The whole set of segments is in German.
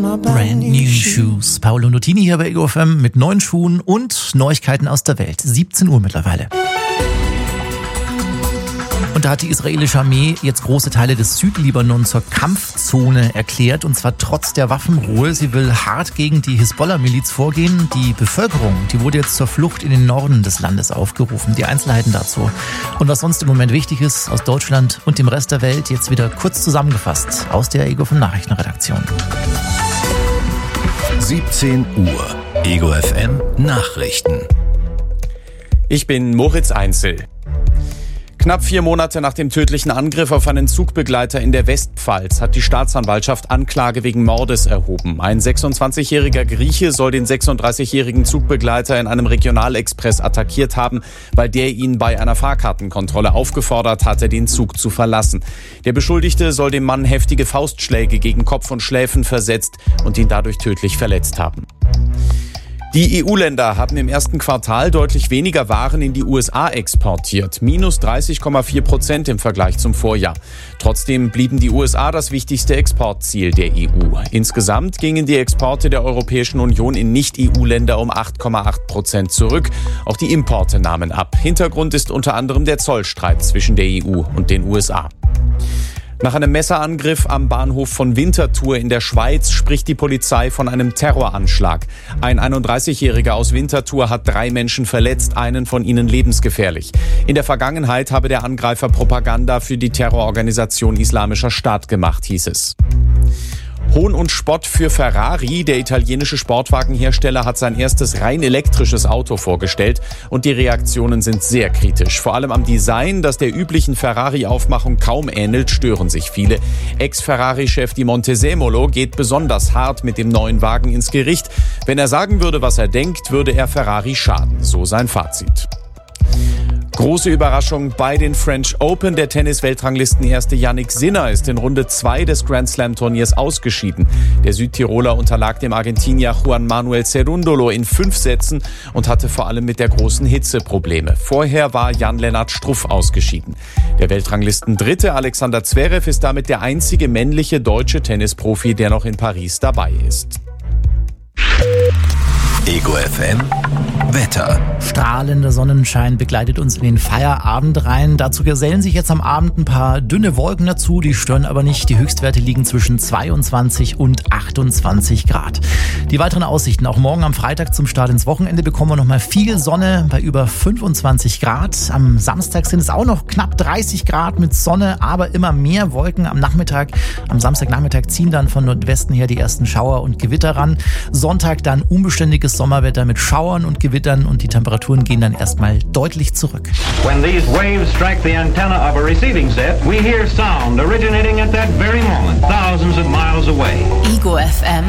Brand New Shoes. Paolo Nutini hier bei Ego FM mit neuen Schuhen und Neuigkeiten aus der Welt. 17 Uhr mittlerweile. Und da hat die israelische Armee jetzt große Teile des Südlibanon zur Kampfzone erklärt, und zwar trotz der Waffenruhe. Sie will hart gegen die Hisbollah-Miliz vorgehen. Die Bevölkerung, die wurde jetzt zur Flucht in den Norden des Landes aufgerufen. Die Einzelheiten dazu und was sonst im Moment wichtig ist aus Deutschland und dem Rest der Welt, jetzt wieder kurz zusammengefasst aus der Ego FM Nachrichtenredaktion. 17 Uhr. Ego FM Nachrichten. Ich bin Moritz Einzel. Knapp 4 Monate nach dem tödlichen Angriff auf einen Zugbegleiter in der Westpfalz hat die Staatsanwaltschaft Anklage wegen Mordes erhoben. Ein 26-jähriger Grieche soll den 36-jährigen Zugbegleiter in einem Regionalexpress attackiert haben, weil der ihn bei einer Fahrkartenkontrolle aufgefordert hatte, den Zug zu verlassen. Der Beschuldigte soll dem Mann heftige Faustschläge gegen Kopf und Schläfen versetzt und ihn dadurch tödlich verletzt haben. Die EU-Länder haben im ersten Quartal deutlich weniger Waren in die USA exportiert, minus 30,4% im Vergleich zum Vorjahr. Trotzdem blieben die USA das wichtigste Exportziel der EU. Insgesamt gingen die Exporte der Europäischen Union in Nicht-EU-Länder um 8,8% zurück. Auch die Importe nahmen ab. Hintergrund ist unter anderem der Zollstreit zwischen der EU und den USA. Nach einem Messerangriff am Bahnhof von Winterthur in der Schweiz spricht die Polizei von einem Terroranschlag. Ein 31-Jähriger aus Winterthur hat 3 Menschen verletzt, einen von ihnen lebensgefährlich. In der Vergangenheit habe der Angreifer Propaganda für die Terrororganisation Islamischer Staat gemacht, hieß es. Hohn und Spott für Ferrari. Der italienische Sportwagenhersteller hat sein erstes rein elektrisches Auto vorgestellt und die Reaktionen sind sehr kritisch. Vor allem am Design, das der üblichen Ferrari-Aufmachung kaum ähnelt, stören sich viele. Ex-Ferrari-Chef Di Montezemolo geht besonders hart mit dem neuen Wagen ins Gericht. Wenn er sagen würde, was er denkt, würde er Ferrari schaden. So sein Fazit. Große Überraschung bei den French Open. Der Tennis-Weltranglisten-Erste Jannik Sinner ist in Runde 2 des Grand-Slam-Turniers ausgeschieden. Der Südtiroler unterlag dem Argentinier Juan Manuel Cerúndolo in 5 Sätzen und hatte vor allem mit der großen Hitze Probleme. Vorher war Jan-Lennart Struff ausgeschieden. Der Weltranglisten-Dritte Alexander Zverev ist damit der einzige männliche deutsche Tennisprofi, der noch in Paris dabei ist. Ego FM Wetter. Strahlender Sonnenschein begleitet uns in den Feierabend rein. Dazu gesellen sich jetzt am Abend ein paar dünne Wolken dazu, die stören aber nicht. Die Höchstwerte liegen zwischen 22 und 28 Grad. Die weiteren Aussichten, auch morgen am Freitag zum Start ins Wochenende bekommen wir nochmal viel Sonne bei über 25 Grad. Am Samstag sind es auch noch knapp 30 Grad mit Sonne, aber immer mehr Wolken am Nachmittag. Am Samstagnachmittag ziehen dann von Nordwesten her die ersten Schauer und Gewitter ran. Sonntag dann unbeständiges Sommerwetter mit Schauern und Gewittern und die Temperaturen gehen dann erstmal deutlich zurück. When these waves strike the antenna of a receiving set, we hear sound originating at that very moment, thousands of miles away. Ego FM.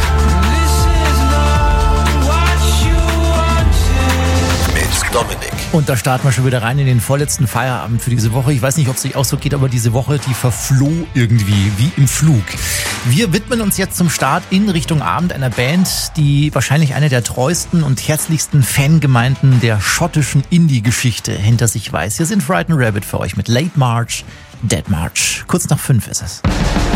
Mit Dominik. Und da starten wir schon wieder rein in den vorletzten Feierabend für diese Woche. Ich weiß nicht, ob es euch auch so geht, aber diese Woche, die verfloh irgendwie, wie im Flug. Wir widmen uns jetzt zum Start in Richtung Abend einer Band, die wahrscheinlich eine der treuesten und herzlichsten Fangemeinden der schottischen Indie-Geschichte hinter sich weiß. Hier sind Frightened Rabbit für euch mit Late March, Dead March. Kurz nach 5 ist es.